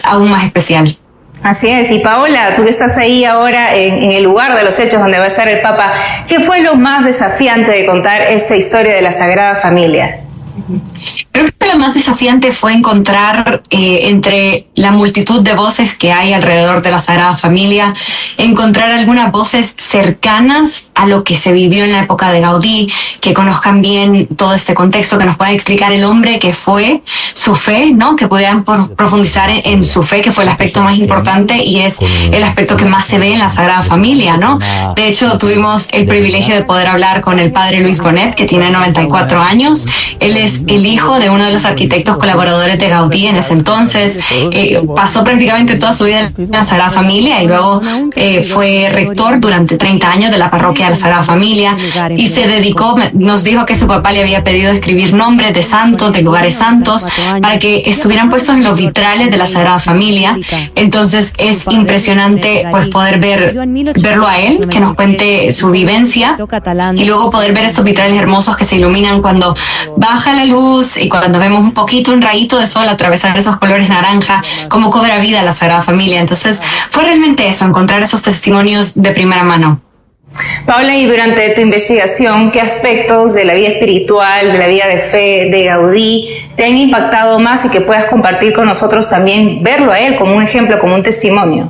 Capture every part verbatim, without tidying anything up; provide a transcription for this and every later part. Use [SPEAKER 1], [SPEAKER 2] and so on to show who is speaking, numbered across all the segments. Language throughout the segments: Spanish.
[SPEAKER 1] aún más especial.
[SPEAKER 2] Así es, y Paola, tú que estás ahí ahora en, en el lugar de los hechos donde va a estar el Papa, ¿qué fue lo más desafiante de contar esta historia de la Sagrada Familia?
[SPEAKER 1] Creo que lo más desafiante fue encontrar eh, entre la multitud de voces que hay alrededor de la Sagrada Familia, encontrar algunas voces cercanas a lo que se vivió en la época de Gaudí, que conozcan bien todo este contexto, que nos puedan explicar el hombre que fue, su fe, ¿no? Que puedan por, profundizar en, en su fe, que fue el aspecto más importante y es el aspecto que más se ve en la Sagrada Familia, ¿no? De hecho, tuvimos el privilegio de poder hablar con el padre Luis Bonet, que tiene noventa y cuatro años. Él es el hijo de uno de los arquitectos colaboradores de Gaudí en ese entonces. Eh, pasó prácticamente toda su vida en la Sagrada Familia y luego eh, fue rector durante treinta años de la parroquia de la Sagrada Familia y se dedicó, nos dijo que su papá le había pedido escribir nombres de santos, de lugares santos, para que estuvieran puestos en los vitrales de la Sagrada Familia. Entonces es impresionante pues poder ver verlo a él, que nos cuente su vivencia y luego poder ver estos vitrales hermosos que se iluminan cuando baja la luz y cuando vemos un poquito, un rayito de sol atravesar esos colores naranja, cómo cobra vida la Sagrada Familia. Entonces fue realmente eso, encontrar esos testimonios de primera mano.
[SPEAKER 2] Paola, y durante tu investigación, ¿qué aspectos de la vida espiritual, de la vida de fe de Gaudí te han impactado más y que puedas compartir con nosotros también, verlo a él como un ejemplo, como un testimonio?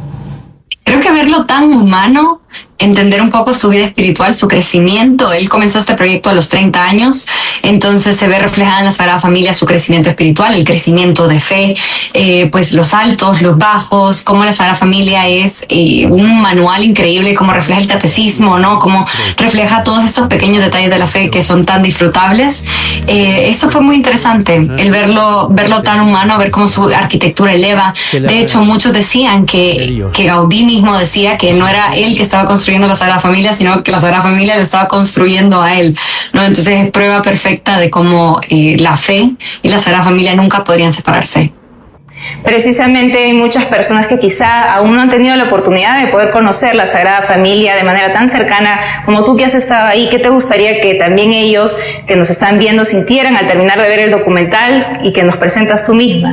[SPEAKER 1] Creo que verlo tan humano, entender un poco su vida espiritual, su crecimiento. Él comenzó este proyecto a los treinta años, entonces se ve reflejada en la Sagrada Familia su crecimiento espiritual, el crecimiento de fe, eh, pues los altos, los bajos, cómo la Sagrada Familia es eh, un manual increíble, cómo refleja el catecismo, ¿no? Cómo refleja todos estos pequeños detalles de la fe que son tan disfrutables. Eh, eso fue muy interesante, el verlo, verlo tan humano, ver cómo su arquitectura eleva. De hecho, muchos decían que, que Gaudí mismo decía que no era él que estaba construyendo la Sagrada Familia, sino que la Sagrada Familia lo estaba construyendo a él, ¿no? Entonces es prueba perfecta de cómo eh, la fe y la Sagrada Familia nunca podrían separarse.
[SPEAKER 2] Precisamente hay muchas personas que quizá aún no han tenido la oportunidad de poder conocer la Sagrada Familia de manera tan cercana como tú que has estado ahí. ¿Qué te gustaría que también ellos que nos están viendo sintieran al terminar de ver el documental y que nos presentas tú misma?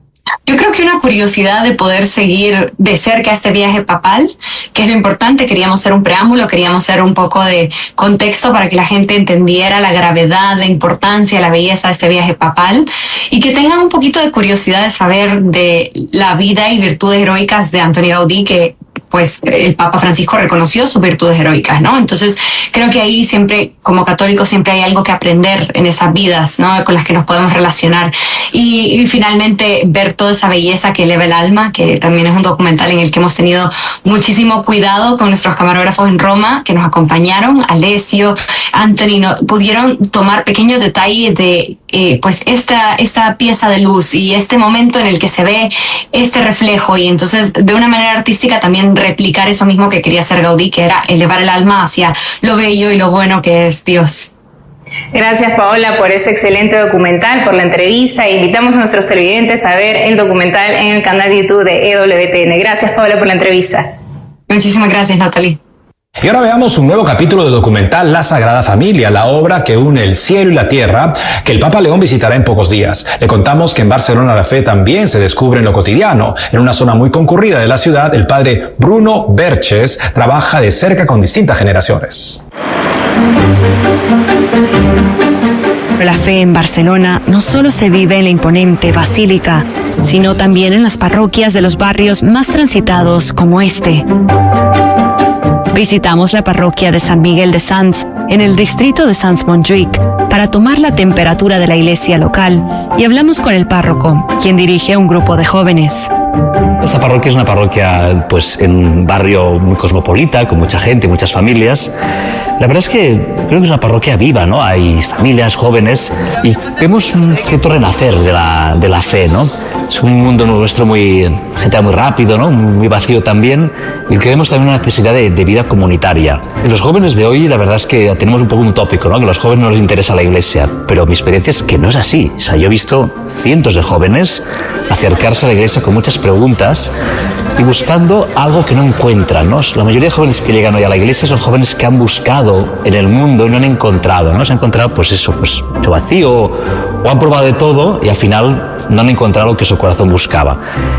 [SPEAKER 1] Yo creo que una curiosidad de poder seguir de cerca este viaje papal, que es lo importante. Queríamos hacer un preámbulo, queríamos hacer un poco de contexto para que la gente entendiera la gravedad, la importancia, la belleza de este viaje papal y que tengan un poquito de curiosidad de saber de la vida y virtudes heroicas de Antoni Gaudí, que pues el Papa Francisco reconoció sus virtudes heroicas, ¿no? Entonces creo que ahí siempre, como católicos, siempre hay algo que aprender en esas vidas, ¿no? Con las que nos podemos relacionar. Y, y finalmente ver toda esa belleza que eleva el alma, que también es un documental en el que hemos tenido muchísimo cuidado con nuestros camarógrafos en Roma, que nos acompañaron, Alessio, Anthony, no, pudieron tomar pequeños detalles de eh, pues esta, esta pieza de luz y este momento en el que se ve este reflejo y entonces de una manera artística también replicar eso mismo que quería hacer Gaudí, que era elevar el alma hacia lo bello y lo bueno que es Dios.
[SPEAKER 2] Gracias, Paola, por este excelente documental, por la entrevista. Invitamos a nuestros televidentes a ver el documental en el canal de YouTube de E W T N. Gracias, Paola, por la entrevista.
[SPEAKER 1] Muchísimas gracias, Natalie.
[SPEAKER 3] Y ahora veamos un nuevo capítulo del documental La Sagrada Familia, la obra que une el cielo y la tierra, que el Papa León visitará en pocos días. Le contamos que en Barcelona la fe también se descubre en lo cotidiano. En una zona muy concurrida de la ciudad, el padre Bruno Berches trabaja de cerca con distintas generaciones.
[SPEAKER 4] La fe en Barcelona no solo se vive en la imponente basílica, sino también en las parroquias de los barrios más transitados como este. Visitamos la parroquia de San Miguel de Sants, en el distrito de Sants-Montjuïc, para tomar la temperatura de la iglesia local y hablamos con el párroco, quien dirige un grupo de jóvenes.
[SPEAKER 5] Esta parroquia es una parroquia pues, en un barrio muy cosmopolita, con mucha gente, muchas familias. La verdad es que creo que es una parroquia viva, ¿no? Hay familias, jóvenes, y vemos un cierto renacer de la, de la fe, ¿no? Es un mundo nuestro muy, gente muy rápido, ¿no? Muy vacío también, y que vemos también una necesidad de, de vida comunitaria. Los jóvenes de hoy, la verdad es que tenemos un poco un tópico, ¿no? Que a los jóvenes no les interesa la iglesia, pero mi experiencia es que no es así. O sea, yo he visto cientos de jóvenes acercarse a la iglesia con muchas preguntas y buscando algo que no encuentran, ¿no? La mayoría de jóvenes que llegan hoy a la iglesia son jóvenes que han buscado en el mundo y no han encontrado, ¿no? Se han encontrado, pues eso, pues mucho vacío, o han probado de todo y al final no han encontrado lo que su corazón buscaba.